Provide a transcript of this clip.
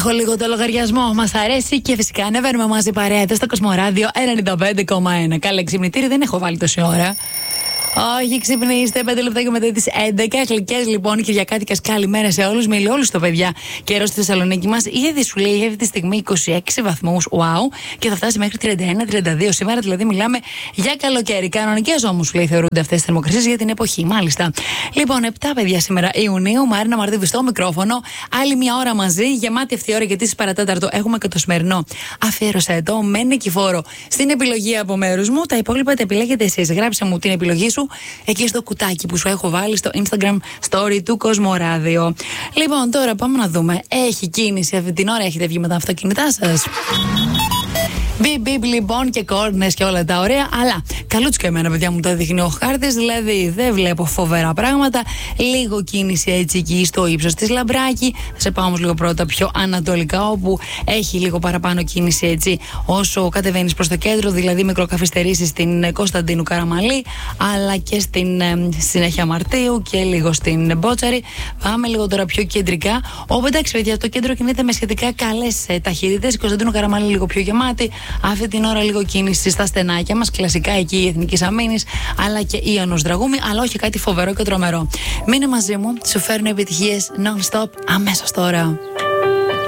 Έχω λίγο το λογαριασμό. Μας αρέσει και φυσικά ανεβαίνουμε μαζί παρέα στο Κοσμοράδιο 95,1. Καλά, ξυπνητήρι δεν έχω βάλει τόση ώρα. Όχι, ξυπνήστε 5 λεπτάκια μετά τις 11. Γλυκές λοιπόν Κυριακάτικες καλημέρα σε όλους. Με όλους το παιδιά. Καιρός στη Θεσσαλονίκη μας ήδη σου λέει αυτή τη στιγμή 26 βαθμούς. Wow! Και θα φτάσει μέχρι 31-32 σήμερα. Δηλαδή μιλάμε για καλοκαίρι. Κανονικές όμως σου λέει θεωρούνται αυτές τις θερμοκρασίες για την εποχή. Μάλιστα. Λοιπόν, 7 παιδιά σήμερα Ιουνίου. Μαρίνα Μαρτίβη στο μικρόφωνο. Άλλη μια ώρα μαζί. Γεμάτη αυτή η ώρα γιατί στις παρατέταρτο έχουμε και το σημερινό αφιέρωσα εδώ με νικηφόρο στην επιλογή από μέρους μου. Τα υπόλοιπα τα επιλέγετε εσείς. Γράψε μου την επιλογή σου εκεί στο κουτάκι που σου έχω βάλει στο Instagram story του Κοσμοράδιο. Λοιπόν, τώρα πάμε να δούμε. Έχει κίνηση αυτή την ώρα, έχετε βγει με τα αυτοκίνητά σας? Μπιπ λοιπόν και κόρνες και όλα τα ωραία. Αλλά καλούτσικα εμένα, παιδιά μου, το δείχνει ο χάρτης. Δηλαδή δεν βλέπω φοβερά πράγματα. Λίγο κίνηση έτσι εκεί στο ύψος της Λαμπράκη. Θα σε πάω όμως λίγο πρώτα πιο ανατολικά, όπου έχει λίγο παραπάνω κίνηση έτσι όσο κατεβαίνεις προς το κέντρο. Δηλαδή μικροκαθυστερήσεις στην Κωνσταντίνου Καραμαλή, αλλά και στην συνέχεια Μαρτίου και λίγο στην Μπότσαρη. Πάμε λίγο τώρα πιο κεντρικά. Όπου εντάξει, παιδιά, το κέντρο κινείται με σχετικά καλές ταχύτητες. Η Κωνσταντίνου Καραμαλή λίγο πιο γεμάτη. Αυτή την ώρα λίγο κίνηση στα στενάκια μας. Κλασικά εκεί η Εθνικής Αμήνης, αλλά και Ιωνος Δραγούμη, αλλά όχι κάτι φοβερό και τρομερό. Μείνε μαζί μου, σου φέρνω επιτυχίες non-stop αμέσως τώρα.